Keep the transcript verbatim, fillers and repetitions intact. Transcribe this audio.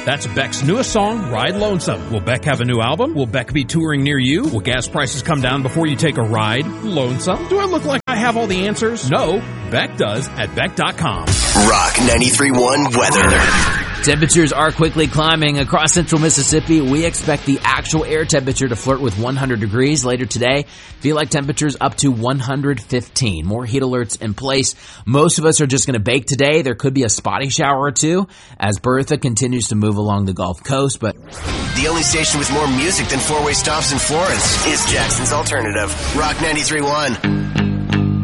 That's Beck's newest song, Ride Lonesome. Will Beck have a new album? Will Beck be touring near you? Will gas prices come down before you take a ride? Lonesome? Do I look like I have all the answers? No, Beck does at Beck dot com. Rock ninety-three point one weather. Temperatures are quickly climbing across central Mississippi. We expect the actual air temperature to flirt with one hundred degrees later today. Feel like temperatures up to one hundred fifteen. More heat alerts in place. Most of us are just going to bake today. There could be a spotty shower or two as Bertha continues to move along the Gulf Coast. But the only station with more music than four-way stops in Florence is Jackson's Alternative. Rock ninety-three point one.